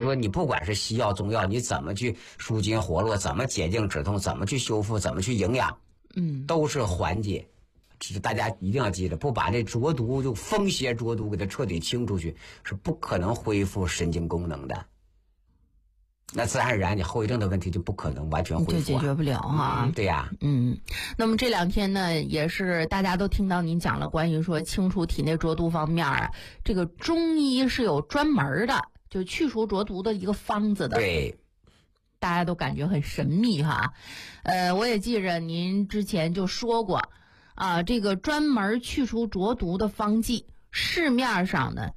说你不管是西药中药，你怎么去舒筋活络，怎么解痉止痛，怎么去修复，怎么去营养，都是缓解。只是大家一定要记得，不把这浊毒就风邪浊毒给它彻底清出去，是不可能恢复神经功能的。那自然而然，你后遗症的问题就不可能完全恢复， 就解决不了哈。 对呀， 那么这2天呢，也是大家都听到您讲了关于说清除体内浊毒方面啊，这个中医是有专门的，就去除浊毒的一个方子的。 对， 大家都感觉很神秘哈。我也记着您之前就说过啊，这个专门去除浊毒的方剂，市面上呢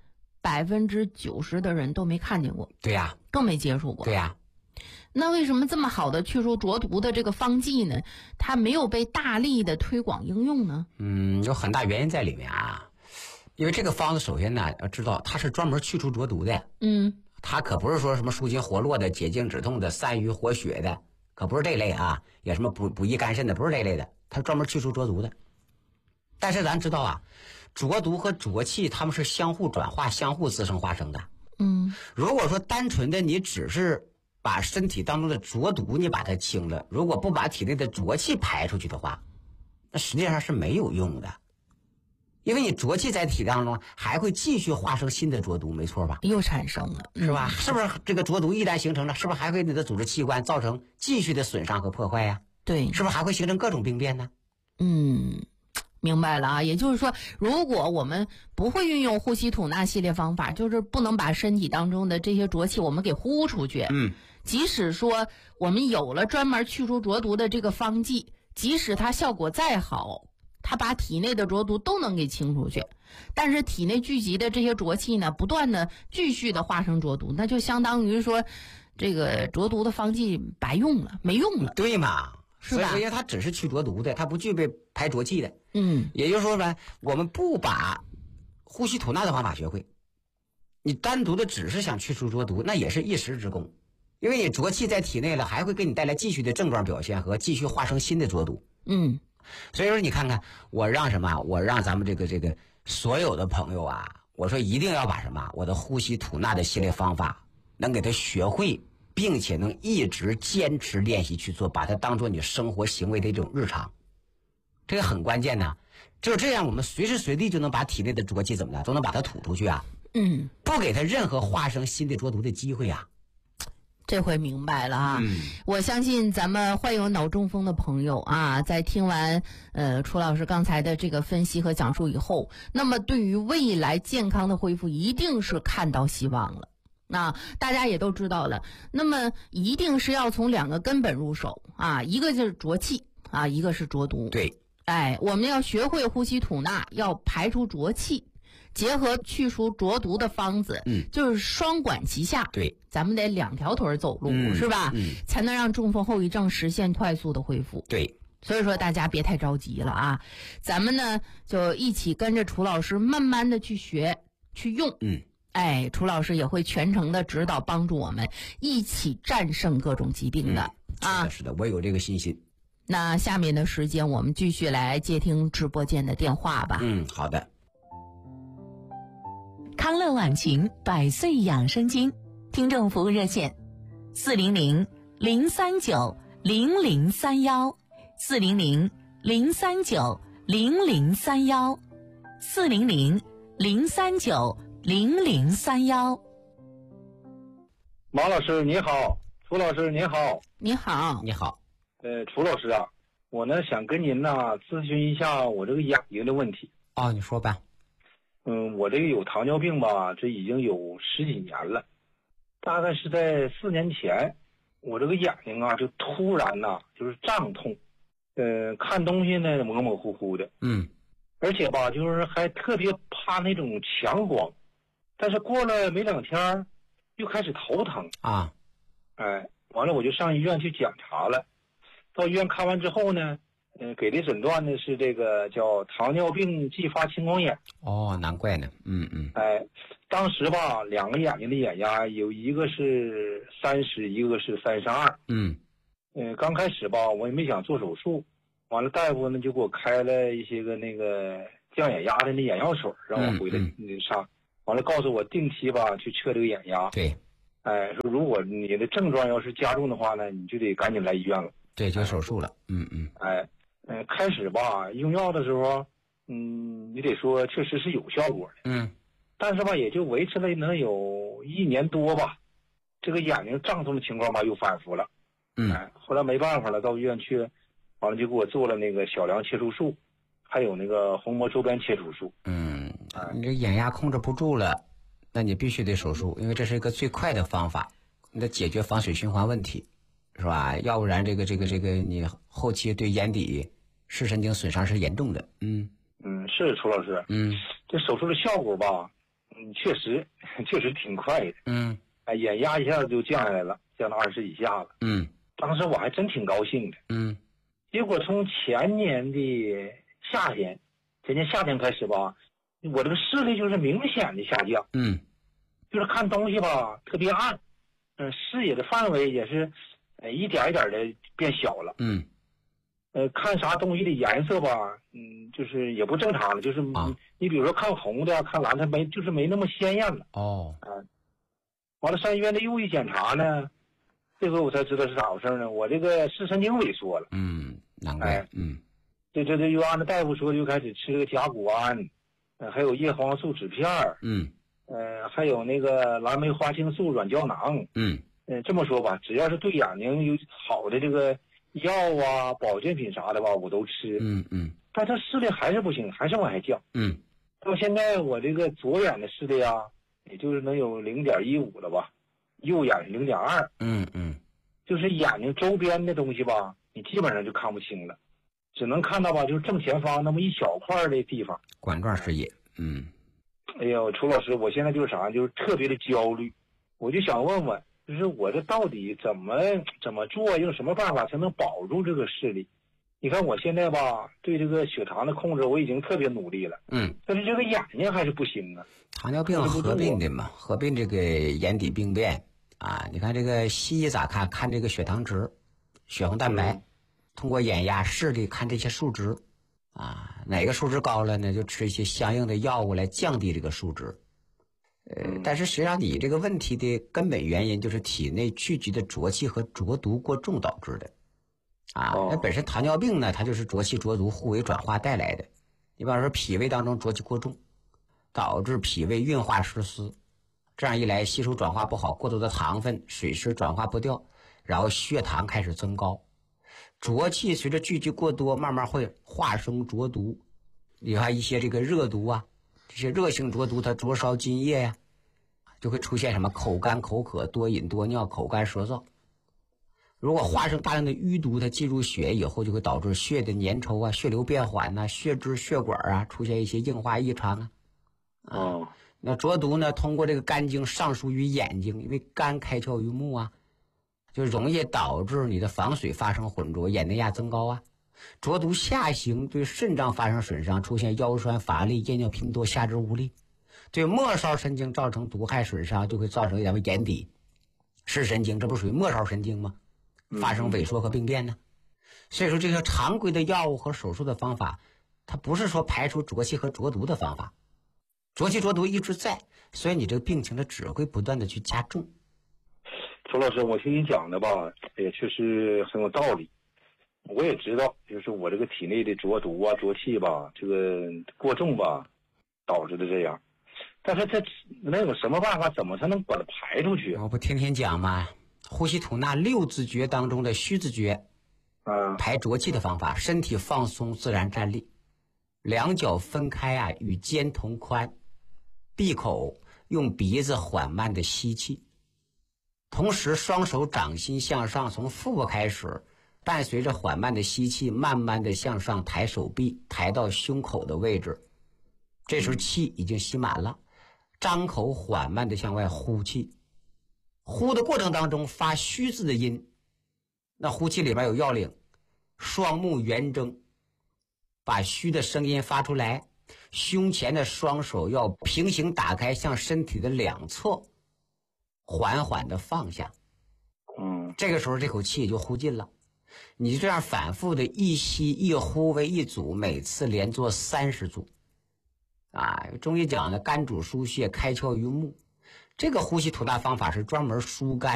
90%的人都没看见过。 对呀， 更没接触过。 对呀。 那为什么这么好的去除浊毒的这个方剂呢，它没有被大力的推广应用呢？ 有很大原因在里面啊。因为这个方子首先呢要知道它是专门去除浊毒的，它可不是说什么舒筋活络的、解痉止痛的、散瘀活血的，可不是这类啊，也什么补益肝肾的，不是这类的，它是专门去除浊毒的。但是咱知道啊，浊毒和浊气它们是相互转化、相互滋生化生的。如果说单纯的你只是把身体当中的浊毒你把它清了，如果不把体内的浊气排出去的话，那实际上是没有用的。因为你浊气在体当中还会继续化生新的浊毒，没错吧？ 又产生了， 是吧？是不是这个浊毒一旦形成了，是不是还会你的组织器官造成继续的损伤和破坏呀？ 对， 是不是还会形成各种病变呢？ 明白了啊。也就是说，如果我们不会运用呼吸吐纳系列方法，就是不能把身体当中的这些浊气我们给呼出去。即使说我们有了专门去除浊毒的这个方剂，即使它效果再好，它把体内的浊毒都能给清出去，但是体内聚集的这些浊气呢，不断的继续的化生浊毒，那就相当于说这个浊毒的方剂白用了，没用了。 对嘛？ 是吧？ 所以因为它只是去浊毒的，它不具备排浊气的。 也就是说呢，我们不把呼吸吐纳的方法学会，你单独的只是想去除浊毒，那也是一时之功。因为你浊气在体内了，还会给你带来继续的症状表现和继续化生新的浊毒。所以说你看看，我让什么？我让咱们这个所有的朋友啊，我说一定要把什么？我的呼吸吐纳的系列方法能给他学会，并且能一直坚持练习去做，把它当做你生活行为的一种日常。这个很关键呢。只有这样，我们随时随地就能把体内的浊气怎么的都能把它吐出去啊。不给他任何化生新的浊毒的机会啊。 这回明白了啊。我相信咱们患有脑中风的朋友啊，在听完楚老师刚才的这个分析和讲述以后，那么对于未来健康的恢复一定是看到希望了。那大家也都知道了，那么一定是要从2个根本入手啊，一个就是浊气啊，一个是浊毒。 对， 我们要学会呼吸吐纳，要排除浊气，结合去除浊毒的方子，就是双管齐下。 对， 咱们得2条腿走路，是吧？才能让中风后遗症实现快速的恢复。 对， 所以说大家别太着急了啊，咱们呢就一起跟着楚老师慢慢的去学去用。楚老师也会全程的指导帮助我们一起战胜各种疾病的。 是的，我有这个信心。 那下面的时间我们继续来接听直播间的电话吧。 好的。 康乐晚晴100岁养生经听众服务热线400-039-0031 400-039-0031 400-039-0031。 马老师你好，楚老师你好。 你好。 你好。 楚老师啊，我呢想跟您咨询一下我这个眼睛的问题。 你说吧。 我这个有糖尿病吧，这已经有10几年了。大概是在4年前，我这个眼睛就突然就是胀痛，看东西呢模模糊糊的。而且吧，就是还特别怕那种强光，但是过了没2天又开始头疼啊。 完了我就上医院去检查了，到医院看完之后呢，给的诊断呢是这个叫糖尿病继发青光眼。 难怪呢。 当时吧2个眼睛的眼压有一个是30，一个是32。刚开始吧我也没想做手术，完了大夫呢就给我开了一些个那个降眼压的那眼药水，让我回来上。完了告诉我定期吧去测这个眼压。 对。 哎，说如果你的症状要是加重的话呢，你就得赶紧来医院了。 对，就手术了。 开始吧，用药的时候，你得说确实是有效果的。但是吧，也就维持了能有1年多吧，这个眼睛胀痛的情况吧又反复了。后来没办法了，到医院去，完了就给我做了那个小梁切除术，还有那个虹膜周边切除术。 你这眼压控制不住了，那你必须得手术，因为这是一个最快的方法，你得解决防水循环问题，是吧？要不然这个你后期对眼底视神经损伤是严重的。 是楚老师。这手术的效果吧，确实挺快的。眼压一下子就降下来了，降到20以下了。当时我还真挺高兴的。结果从前年夏天开始吧，我这个视力就是明显的下降。就是看东西吧特别暗，视野的范围也是一点一点的变小了。看啥东西的颜色吧，就是也不正常了，就是你比如说看红的看蓝的没那么鲜艳了。完了上医院的又一检查呢，这回我才知道是咋回事呢，我这个视神经萎缩了。 难怪。 这又按照大夫说就开始吃这个甲钴胺，还有叶黄素酯片儿。还有那个蓝莓花青素软胶囊。这么说吧，只要是对眼睛有好的这个药啊保健品啥的吧我都吃。但这视力还是不行，还是往下降。到现在我这个左眼的视力啊也就是能有0.15了吧，右眼是0.2。就是眼睛周边的东西吧你基本上就看不清了，只能看到吧就是正前方那么一小块的地方， 管状视野。 哎呦，楚老师，我现在就是啥，就是特别的焦虑，我就想问问，就是我这到底怎么做，用什么办法才能保住这个视力？你看我现在吧，对这个血糖的控制我已经特别努力了。但是这个眼睛还是不行啊。 糖尿病合并的嘛，合并这个眼底病变啊。你看这个西医咋看？看这个血糖值、血红蛋白，通过眼压、视力看这些数值。哪个数值高了呢，就吃一些相应的药物来降低这个数值。但是实际上你这个问题的根本原因就是体内聚集的浊气和浊毒过重导致的。那本身糖尿病呢，它就是浊气浊毒互为转化带来的。你比方说脾胃当中浊气过重，导致脾胃运化失司，这样一来吸收转化不好，过多的糖分水湿转化不掉，然后血糖开始增高。浊气随着聚集过多，慢慢会化生浊毒。你看一些这个热毒啊，这些热性浊毒它灼烧津液呀，就会出现什么口干口渴、多饮多尿、口干舌燥。如果化生大量的淤毒，它进入血以后，就会导致血的粘稠啊、血流变缓啊、血支血管啊出现一些硬化异常啊。那浊毒呢，通过这个肝经上输于眼睛，因为肝开窍于目啊，就容易导致你的房水发生浑浊，眼内压增高啊。浊毒下行，对肾脏发生损伤，出现腰酸乏力、夜尿频多、下肢无力；对末梢神经造成毒害损伤，就会造成咱们眼底视神经，这不属于末梢神经吗？发生萎缩和病变呢。所以说这些常规的药物和手术的方法，它不是说排除浊气和浊毒的方法，浊气浊毒一直在，所以你这个病情的只会不断的去加重。 楚老师，我听你讲的吧，也确实很有道理。我也知道，就是我这个体内的浊毒啊、浊气吧，这个过重吧，导致的这样。但是这能有什么办法？怎么才能把它排出去？ 我不天天讲吗？呼吸吐纳6字诀当中的虚字诀，排浊气的方法：身体放松，自然站立，两脚分开与肩同宽，闭口，用鼻子缓慢的吸气，同时双手掌心向上，从腹部开始。伴随着缓慢的吸气，慢慢的向上抬手臂，抬到胸口的位置。这时候气已经吸满了，张口缓慢的向外呼气。呼的过程当中发虚字的音，那呼气里边有要领，双目圆睁，把虚的声音发出来。胸前的双手要平行打开，向身体的两侧缓缓的放下。这个时候这口气也就呼尽了。你就这样反复的一吸一呼为一组，每次连做30组。中医讲的肝主疏泄，开窍于目， 这个呼吸吐纳方法是专门疏肝